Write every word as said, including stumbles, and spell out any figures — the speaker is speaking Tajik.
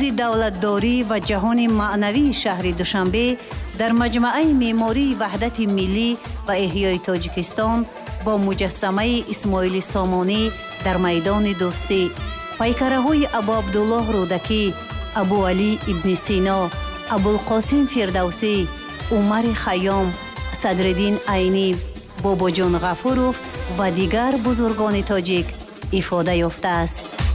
рӯзи давлатдорӣ ва ҷаҳони маънавии шаҳри Душанбе дар маҷмаъаи меъмории ваҳдати миллӣ ва эҳёи Тоҷикистон бо муҷассамаи Исмоили Сомонӣ дар майдони Дӯстӣ, пайкараҳои Абу Абдуллоҳ Рӯдакӣ, Абу Алӣ ибни Сино, Абулқосим Фирдавсӣ, Умари Хайём, Садриддин Айнӣ, Бобоҷон Ғафуров ва дигар бузургони тоҷик ифода ёфтааст.